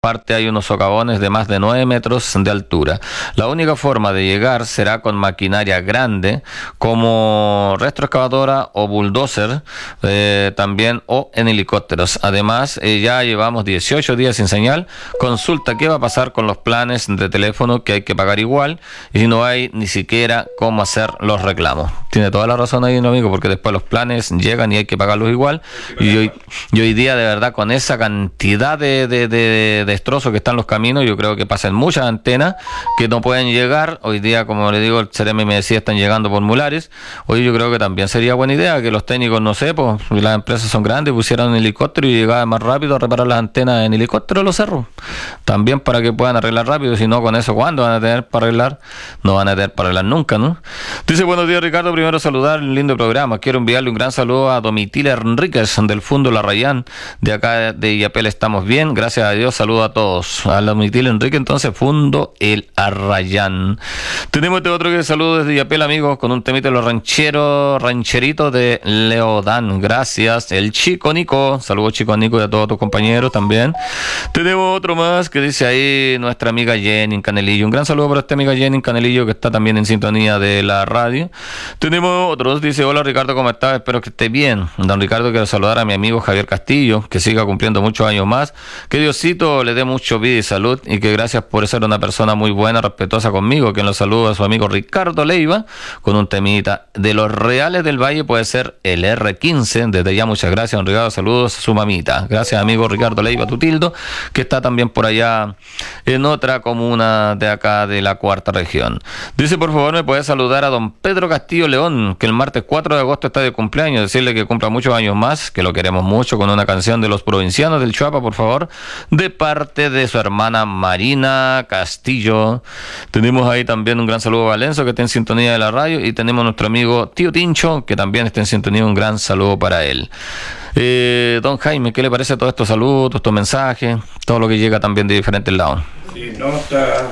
parte hay unos socavones de más de 9 metros de altura. La única forma de llegar será con maquinaria grande, como retroexcavadora o bulldozer, también, o en helicópteros. Además, ya llevamos 18 días sin señal. Consulta qué va a pasar con los planes de teléfono, que hay que pagar igual, y no hay ni siquiera cómo hacer los reclamos. Tiene toda la razón ahí, ¿no, amigo? Porque después los planes llegan y hay que pagarlos igual. Y hoy día, de verdad, con esa cantidad de destrozos que están los caminos, yo creo que pasan muchas antenas que no pueden llegar. Hoy día, como le digo, el CEREMI me decía, están llegando por mulares. Hoy yo creo que también sería buena idea que los técnicos, no sé, pues las empresas son grandes, pusieran un helicóptero y llegaban más rápido a reparar las antenas en helicóptero a los cerros. También para que puedan arreglar rápido, si no, con eso, ¿cuándo van a tener para arreglar? No van a tener para arreglar nunca, ¿no? Dice, buenos días, Ricardo, primero saludar un lindo programa. Quiero enviarle un gran saludo a Domitila Enríquez del Fundo La Rayán, de acá de Illapel. Estamos bien, gracias a Dios, saludo a todos. A la Domitila Enrique, entonces, Fundo El Arrayán. Tenemos este otro que saludo desde Illapel, amigos, con un temita de los rancheritos de Leodán. Gracias. El Chico Nico, saludos Chico Nico y a todos tus compañeros también. Tenemos otro más que dice ahí nuestra amiga Jenny en Canelillo. Un gran saludo para esta amiga Jenny en Canelillo, que está también en sintonía de la radio. Tenemos otros, dice, hola Ricardo, ¿cómo estás? Espero que esté bien. Don Ricardo, quiero saludar a mi amigo Javier Castillo, que siga cumpliendo muchos años más. Que Diosito le dé mucho vida y salud, y que gracias por ser una persona muy buena, respetuosa conmigo. Que nos saluda a su amigo Ricardo Leiva con un temita de Los Reales del Valle, puede ser el R15. Desde ya muchas gracias, don Ricardo, saludos a su mamita. Gracias, amigo Ricardo Leiva Tutildo, que está también por allá en otra comuna de acá de la cuarta región. Dice, por favor, me puede saludar a don Pedro Castillo León, que el martes 4 de agosto está de cumpleaños. Decirle que cumpla muchos años más, que lo queremos mucho, con una canción de los provincianos del Chuapa, por favor, de parte de su hermana Marina Castillo. Tenemos ahí también un gran saludo a Valenzo, que está en sintonía de la radio, y tenemos a nuestro amigo Tío Tincho, que también está en sintonía. Un gran saludo para él. Don Jaime, ¿qué le parece todos estos saludos, estos mensajes, todo lo que llega también de diferentes lados? Sí, no, está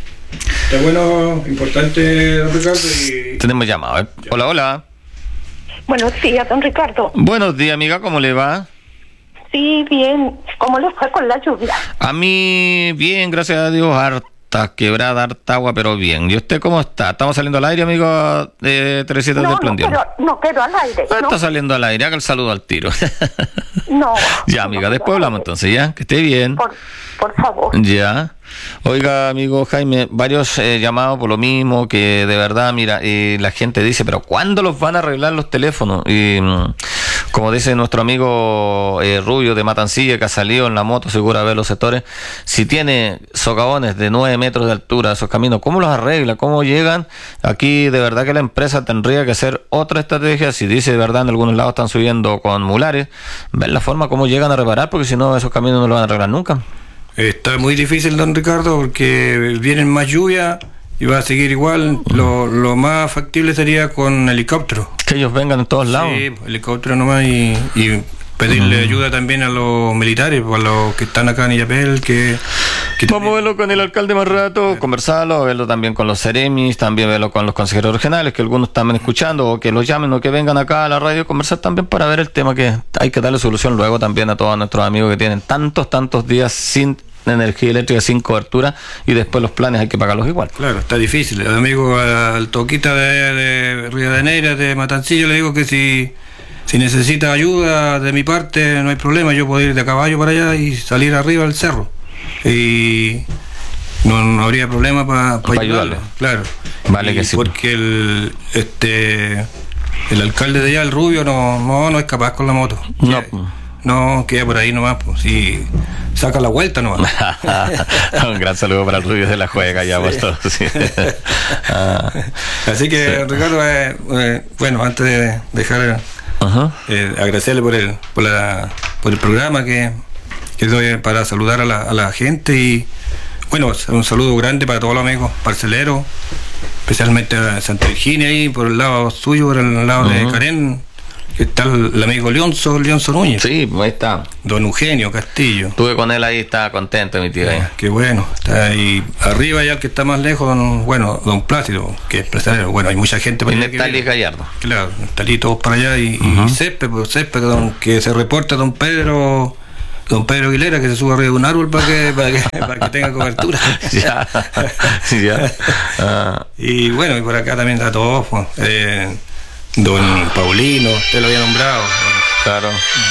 bueno, importante, don Ricardo. Y... tenemos llamado, ¿eh? Hola, hola. Buenos días, don Ricardo. Buenos días, amiga, ¿cómo le va? Sí, bien. ¿Cómo le fue con la lluvia? A mí, bien, gracias a Dios, harta quebrada, harta agua, pero bien. ¿Y usted cómo está? ¿Estamos saliendo al aire, amigo de Teresita de Esplendión? No quiero al aire. No está saliendo al aire, haga el saludo al tiro. No. Ya, amiga, después hablamos entonces, ¿ya? Que esté bien. Por favor. Ya. Oiga, amigo Jaime, varios llamados por lo mismo, que de verdad, mira, la gente dice, pero ¿cuándo los van a arreglar los teléfonos? Y como dice nuestro amigo Rubio de Matancilla, que ha salido en la moto, seguro a ver los sectores, si tiene socavones de 9 metros de altura esos caminos, ¿cómo los arregla? ¿Cómo llegan? Aquí de verdad que la empresa tendría que hacer otra estrategia. Si dice de verdad en algunos lados están subiendo con mulares, ver la forma cómo llegan a reparar, porque si no esos caminos no lo van a arreglar nunca. Está muy difícil, don Ricardo, porque vienen más lluvia y va a seguir igual. Lo más factible sería con helicóptero. Que ellos vengan en todos lados. Sí, helicóptero nomás, y pedirle ayuda también a los militares, a los que están acá en Illapel, que vamos a verlo con el alcalde más rato, conversarlo, verlo también con los CEREMIs, también verlo con los consejeros regionales, que algunos están escuchando, o que los llamen o que vengan acá a la radio, conversar también para ver el tema, que hay que darle solución luego también a todos nuestros amigos que tienen tantos días sin energía eléctrica, sin cobertura, y después los planes hay que pagarlos igual. Claro, está difícil. El amigo al Toquita de Rivadeneira, de Matancillo, le digo que si necesita ayuda de mi parte, no hay problema, yo puedo ir de caballo para allá y salir arriba del cerro. Y no habría problema para ayudarlo. Claro. Vale, que sí. Porque el alcalde de allá, el Rubio, no es capaz con la moto. No, queda por ahí nomás, pues, y saca la vuelta nomás. Un gran saludo para el Rubio de la Juega, ya vos todos. Sí. Así que, sí. Ricardo, bueno, antes de dejar, agradecerle por el programa que doy para saludar a la gente, y bueno, un saludo grande para todos los amigos parceleros, especialmente a Santa Virginia, ahí por el lado suyo, por el lado de Carén, que está el amigo Leonzo Núñez. Sí, ahí está. Don Eugenio Castillo. Estuve con él ahí, estaba contento, mi tío. Qué bueno. Está ahí arriba, ya el que está más lejos, don Plácido, que es empresario. Bueno, hay mucha gente para allá. Y Nestalí Gallardo. Claro, Nestalí, todos para allá. Y Césped, que se reporta don Pedro don Pedro Aguilera, que se suba arriba de un árbol para que tenga cobertura. Ya. Y bueno, y por acá también está todo, pues, don Paulino, usted lo había nombrado. Claro.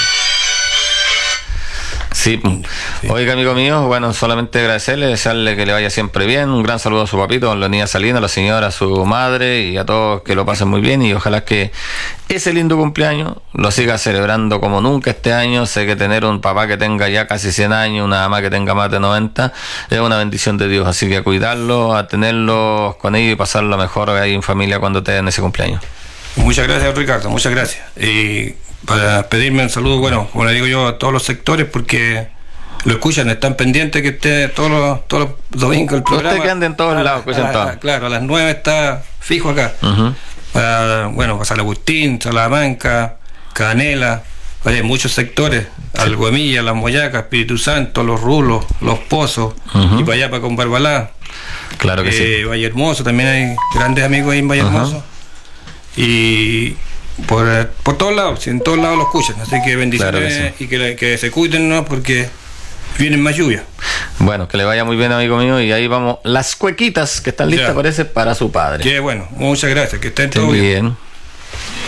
Sí. Oiga, amigo mío, bueno, solamente agradecerle, desearle que le vaya siempre bien. Un gran saludo a su papito, don Leonidas Salinas, a la señora, a su madre y a todos, que lo pasen muy bien, y ojalá que ese lindo cumpleaños lo siga celebrando como nunca este año. Sé que tener un papá que tenga ya casi 100 años, una mamá que tenga más de 90, es una bendición de Dios, así que a cuidarlo, a tenerlos con ellos y pasarlo mejor ahí en familia cuando tengan ese cumpleaños. Muchas gracias, Ricardo, muchas gracias. Y para pedirme un saludo, bueno, como le digo yo, a todos los sectores, porque lo escuchan, están pendientes que esté todos los domingos el programa. Usted que anda en todos lados, escuchan todo. Claro, a las 9 está fijo acá. Para San Agustín, Salamanca, Canela, hay muchos sectores, Algoemilla, Las Moyacas, Espíritu Santo, Los Rulos, Los Pozos, y para allá, para con Barbalá. Claro que sí. Valle Hermoso, también hay grandes amigos ahí en Valle Hermoso. Y por todos lados, en todos lados lo escuchan, así que bendiciones, claro que sí. Y que se cuiden, ¿no? Porque vienen más lluvias. Bueno, que le vaya muy bien, amigo mío, y ahí vamos las cuequitas que están listas, parece, para su padre. Qué bueno, muchas gracias, que estén todos bien.